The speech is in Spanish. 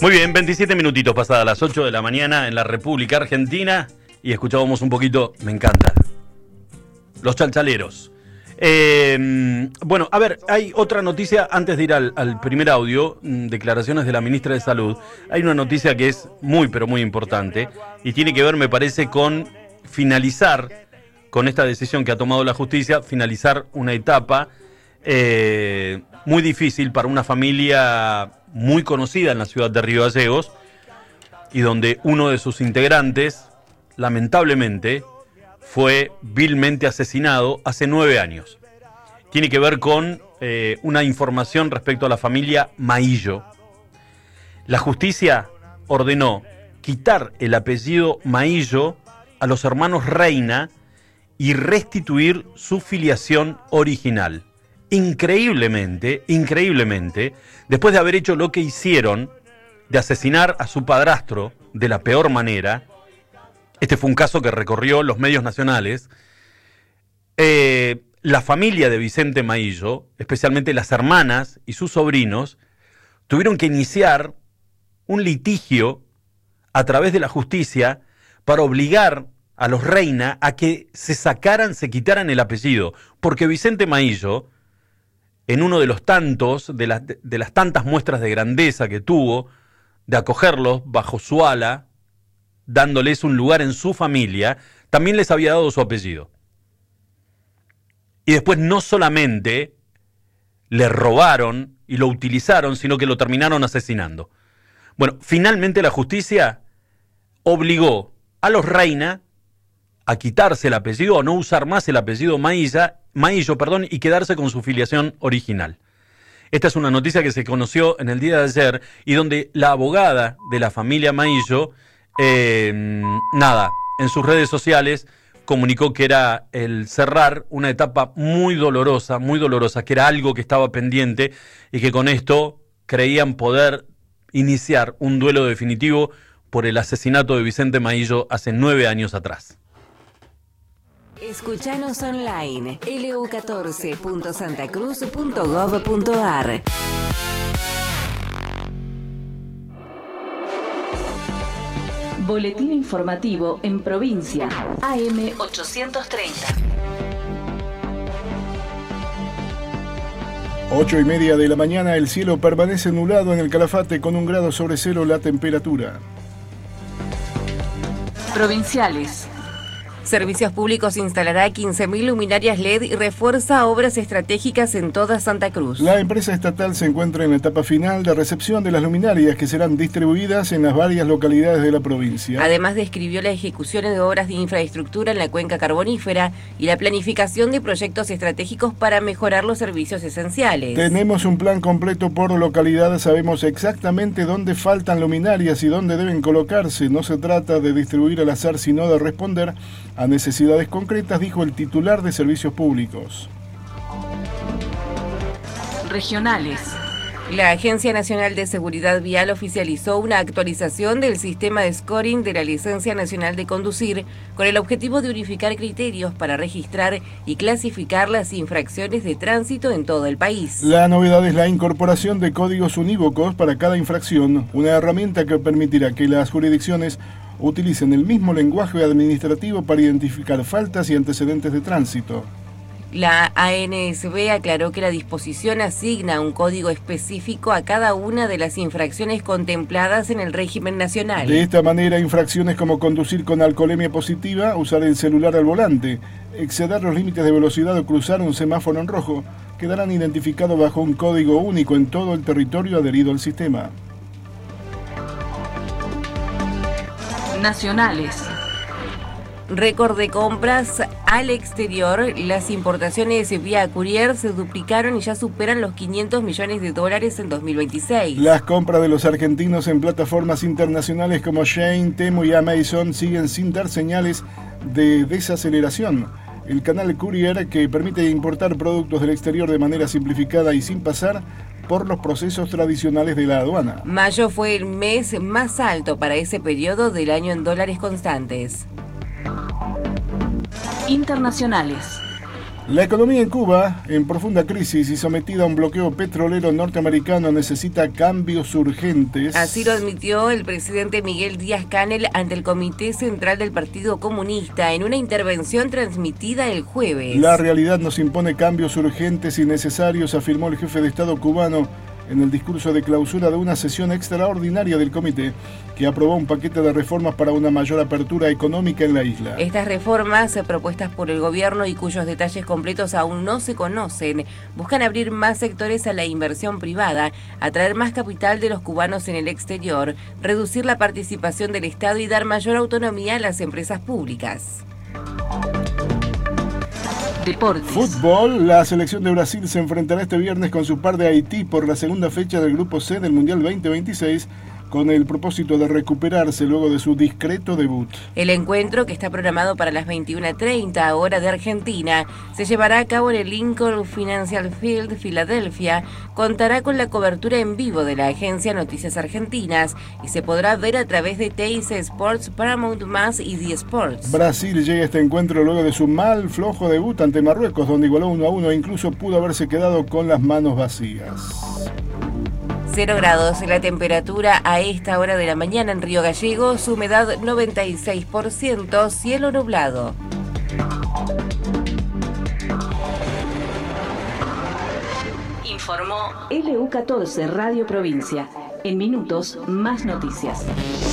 Muy bien, 27 minutitos pasadas las 8 de la mañana en la República Argentina y escuchábamos un poquito, me encanta, los chalchaleros. Bueno, a ver, hay otra noticia antes de ir al primer audio, declaraciones de la ministra de Salud. Hay una noticia que es muy, pero muy importante y tiene que ver, me parece, con finalizar, con esta decisión que ha tomado la justicia, finalizar una etapa muy difícil para una familia muy conocida en la ciudad de Río Gallegos y donde uno de sus integrantes, lamentablemente, fue vilmente asesinado hace 9 años. Tiene que ver con una información respecto a la familia Maillo. La justicia ordenó quitar el apellido Maillo a los hermanos Reina y restituir su filiación original. Increíblemente, después de haber hecho lo que hicieron, de asesinar a su padrastro de la peor manera, este fue un caso que recorrió los medios nacionales, la familia de Vicente Maillo, especialmente las hermanas y sus sobrinos, tuvieron que iniciar un litigio a través de la justicia para obligar a los Reina a que se quitaran el apellido, porque Vicente Maillo, en uno de los tantos, de las tantas muestras de grandeza que tuvo, de acogerlos bajo su ala, dándoles un lugar en su familia, también les había dado su apellido. Y después no solamente le robaron y lo utilizaron, sino que lo terminaron asesinando. Bueno, finalmente la justicia obligó a los Reina a quitarse el apellido, a no usar más el apellido Maillo, y quedarse con su filiación original. Esta es una noticia que se conoció en el día de ayer y donde la abogada de la familia Maillo, en sus redes sociales comunicó que era el cerrar una etapa muy dolorosa, que era algo que estaba pendiente y que con esto creían poder iniciar un duelo definitivo por el asesinato de Vicente Maillo hace 9 años atrás. Escuchanos online, lu14.santacruz.gov.ar. Boletín informativo en provincia, AM 830. 8:30 de la mañana, el cielo permanece nublado en el Calafate con 1 grado sobre cero la temperatura. Provinciales. Servicios Públicos instalará 15.000 luminarias LED y refuerza obras estratégicas en toda Santa Cruz. La empresa estatal se encuentra en la etapa final de recepción de las luminarias que serán distribuidas en las varias localidades de la provincia. Además describió la ejecución de obras de infraestructura en la cuenca carbonífera y la planificación de proyectos estratégicos para mejorar los servicios esenciales. Tenemos un plan completo por localidad, sabemos exactamente dónde faltan luminarias y dónde deben colocarse. No se trata de distribuir al azar, sino de responder a necesidades concretas, dijo el titular de Servicios Públicos. Regionales. La Agencia Nacional de Seguridad Vial oficializó una actualización del sistema de scoring de la Licencia Nacional de Conducir con el objetivo de unificar criterios para registrar y clasificar las infracciones de tránsito en todo el país. La novedad es la incorporación de códigos unívocos para cada infracción, una herramienta que permitirá que las jurisdicciones utilicen el mismo lenguaje administrativo para identificar faltas y antecedentes de tránsito. La ANSB aclaró que la disposición asigna un código específico a cada una de las infracciones contempladas en el régimen nacional. De esta manera, infracciones como conducir con alcoholemia positiva, usar el celular al volante, exceder los límites de velocidad o cruzar un semáforo en rojo, quedarán identificados bajo un código único en todo el territorio adherido al sistema. Nacionales. Récord de compras al exterior. Las importaciones vía courier se duplicaron y ya superan los $500 millones en 2026. Las compras de los argentinos en plataformas internacionales como Shein, Temu y Amazon siguen sin dar señales de desaceleración. El canal courier, que permite importar productos del exterior de manera simplificada y sin pasar por los procesos tradicionales de la aduana. Mayo fue el mes más alto para ese periodo del año en dólares constantes. Internacionales. La economía en Cuba, en profunda crisis y sometida a un bloqueo petrolero norteamericano, necesita cambios urgentes. Así lo admitió el presidente Miguel Díaz-Canel ante el Comité Central del Partido Comunista en una intervención transmitida el jueves. La realidad nos impone cambios urgentes y necesarios, afirmó el jefe de Estado cubano en el discurso de clausura de una sesión extraordinaria del comité que aprobó un paquete de reformas para una mayor apertura económica en la isla. Estas reformas, propuestas por el gobierno y cuyos detalles completos aún no se conocen, buscan abrir más sectores a la inversión privada, atraer más capital de los cubanos en el exterior, reducir la participación del Estado y dar mayor autonomía a las empresas públicas. Deportes. Fútbol, la selección de Brasil se enfrentará este viernes con su par de Haití por la segunda fecha del Grupo C del Mundial 2026, con el propósito de recuperarse luego de su discreto debut. El encuentro, que está programado para las 21:30 hora de Argentina, se llevará a cabo en el Lincoln Financial Field, Filadelfia. Contará con la cobertura en vivo de la agencia Noticias Argentinas y se podrá ver a través de TIC Sports, Paramount Más y The Sports. Brasil llega a este encuentro luego de su flojo debut ante Marruecos, donde igualó 1-1 e incluso pudo haberse quedado con las manos vacías. 0 grados la temperatura a esta hora de la mañana en Río Gallegos, humedad 96%, cielo nublado. Informó LU14 Radio Provincia. En minutos, más noticias.